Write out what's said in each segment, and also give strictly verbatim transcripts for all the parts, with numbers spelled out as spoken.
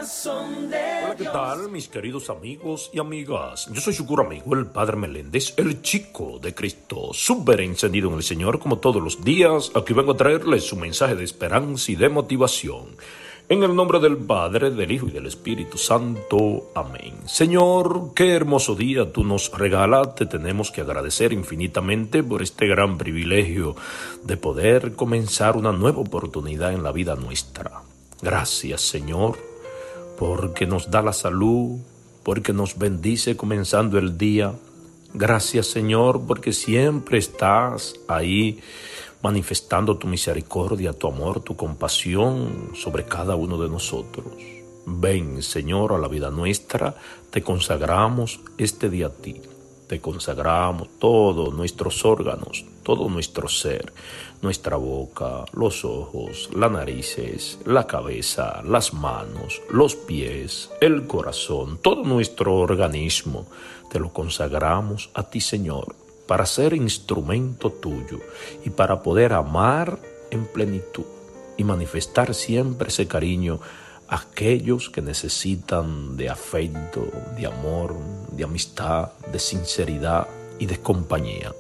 corazón de Hola, ¿qué tal, mis queridos amigos y amigas? Yo soy su cura amigo, el Padre Meléndez, el chico de Cristo, súper encendido en el Señor, como todos los días. Aquí vengo a traerles su mensaje de esperanza y de motivación. En el nombre del Padre, del Hijo y del Espíritu Santo. Amén. Señor, qué hermoso día tú nos regalas. Te tenemos que agradecer infinitamente por este gran privilegio de poder comenzar una nueva oportunidad en la vida nuestra. Gracias, Señor, porque nos da la salud, porque nos bendice comenzando el día. Gracias, Señor, porque siempre estás ahí manifestando tu misericordia, tu amor, tu compasión sobre cada uno de nosotros. Ven, Señor, a la vida nuestra, te consagramos este día a ti. Te consagramos todos nuestros órganos, todo nuestro ser, nuestra boca, los ojos, las narices, la cabeza, las manos, los pies, el corazón, todo nuestro organismo. Te lo consagramos a ti, Señor, para ser instrumento tuyo y para poder amar en plenitud y manifestar siempre ese cariño a aquellos que necesitan de afecto, de amor, de amistad, de sinceridad y de compañía.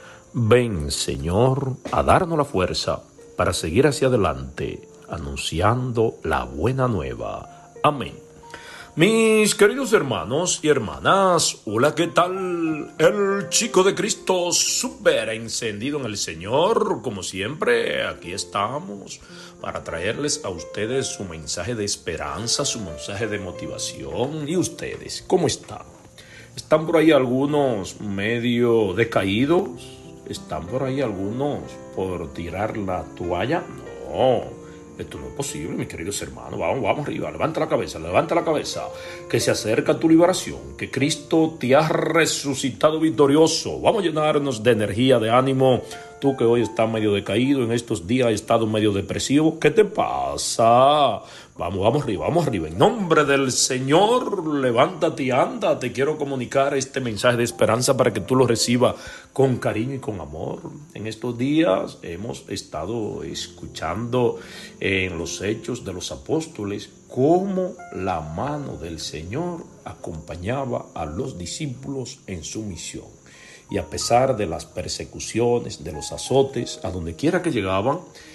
Ven, Señor, a darnos la fuerza para seguir hacia adelante, anunciando la buena nueva. Amén. Mis queridos hermanos y hermanas, hola, ¿qué tal? El chico de Cristo, súper encendido en el Señor. Como siempre, aquí estamos para traerles a ustedes su mensaje de esperanza, su mensaje de motivación. ¿Y ustedes, cómo están? ¿Están por ahí algunos medio decaídos? ¿Están por ahí algunos por tirar la toalla? No. Esto no es posible, mis queridos hermanos. Vamos, vamos arriba, levanta la cabeza, levanta la cabeza, que se acerca tu liberación, que Cristo te ha resucitado victorioso. Vamos a llenarnos de energía, de ánimo. Tú que hoy estás medio decaído, en estos días has estado medio depresivo, ¿qué te pasa? Vamos, vamos arriba, vamos arriba. En nombre del Señor, levántate y anda. Te quiero comunicar este mensaje de esperanza para que tú lo recibas con cariño y con amor. En estos días hemos estado escuchando en los Hechos de los Apóstoles cómo la mano del Señor acompañaba a los discípulos en su misión. Y a pesar de las persecuciones, de los azotes, a donde quiera que llegaban,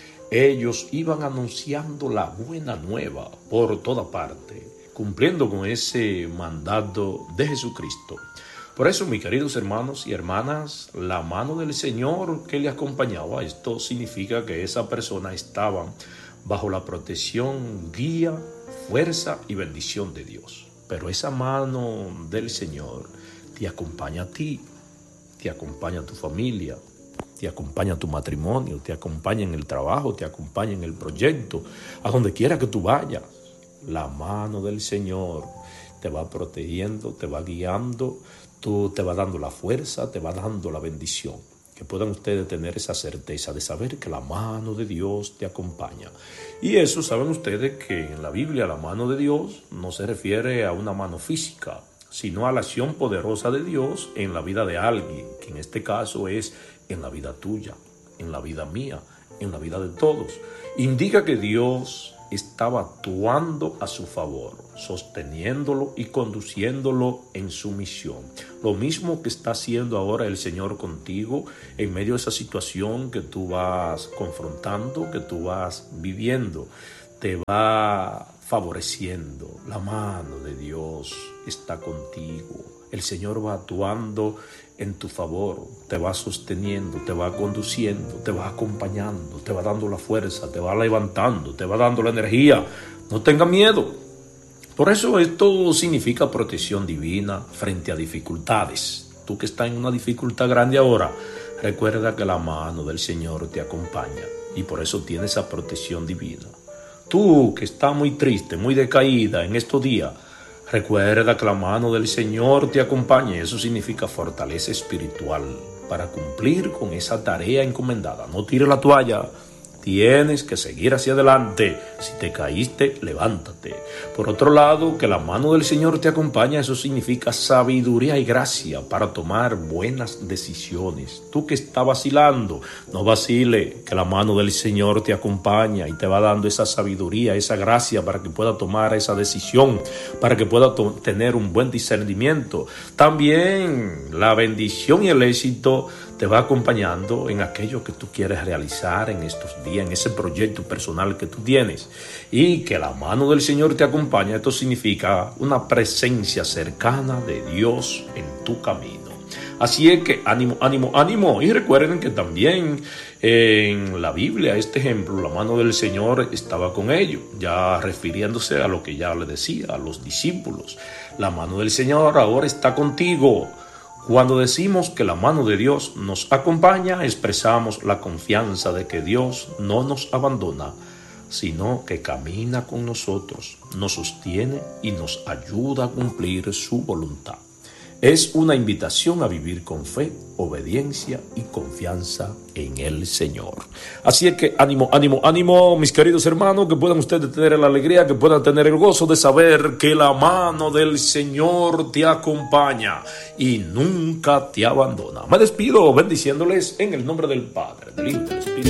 ellos iban anunciando la buena nueva por toda parte, cumpliendo con ese mandato de Jesucristo. Por eso, mis queridos hermanos y hermanas, la mano del Señor que le acompañaba, esto significa que esa persona estaba bajo la protección, guía, fuerza y bendición de Dios. Pero esa mano del Señor te acompaña a ti, te acompaña a tu familia, te acompaña a tu matrimonio, te acompaña en el trabajo, te acompaña en el proyecto, a donde quiera que tú vayas. La mano del Señor te va protegiendo, te va guiando, tú te va dando la fuerza, te va dando la bendición. Que puedan ustedes tener esa certeza de saber que la mano de Dios te acompaña. Y eso saben ustedes que en la Biblia la mano de Dios no se refiere a una mano física, sino a la acción poderosa de Dios en la vida de alguien, que en este caso es en la vida tuya, en la vida mía, en la vida de todos. Indica que Dios estaba actuando a su favor, sosteniéndolo y conduciéndolo en su misión. Lo mismo que está haciendo ahora el Señor contigo en medio de esa situación que tú vas confrontando, que tú vas viviendo. Te va favoreciendo. La mano de Dios está contigo. El Señor va actuando en tu favor, te va sosteniendo, te va conduciendo, te va acompañando, te va dando la fuerza, te va levantando, te va dando la energía. No tenga miedo. Por eso esto significa protección divina frente a dificultades. Tú que estás en una dificultad grande ahora, recuerda que la mano del Señor te acompaña y por eso tienes esa protección divina. Tú que estás muy triste, muy decaída en estos días, recuerda que la mano del Señor te acompaña. Eso significa fortaleza espiritual para cumplir con esa tarea encomendada. No tires la toalla, Tienes que seguir hacia adelante. Si te caíste, levántate. Por otro lado, que la mano del Señor te acompaña, eso significa sabiduría y gracia para tomar buenas decisiones. Tú que estás vacilando, no vacile, que la mano del Señor te acompaña y te va dando esa sabiduría, esa gracia para que pueda tomar esa decisión, para que pueda to- tener un buen discernimiento. También la bendición y el éxito te va acompañando en aquello que tú quieres realizar en estos días, en ese proyecto personal que tú tienes. Y que la mano del Señor te acompaña, esto significa una presencia cercana de Dios en tu camino. Así es que ánimo, ánimo, ánimo. Y recuerden que también en la Biblia, este ejemplo, la mano del Señor estaba con ellos, ya refiriéndose a lo que ya le decía a los discípulos. La mano del Señor ahora está contigo. Cuando decimos que la mano de Dios nos acompaña, expresamos la confianza de que Dios no nos abandona, sino que camina con nosotros, nos sostiene y nos ayuda a cumplir su voluntad. Es una invitación a vivir con fe, obediencia y confianza en el Señor. Así es que ánimo, ánimo, ánimo, mis queridos hermanos, que puedan ustedes tener la alegría, que puedan tener el gozo de saber que la mano del Señor te acompaña y nunca te abandona. Me despido bendiciéndoles en el nombre del Padre, del Hijo y del Espíritu.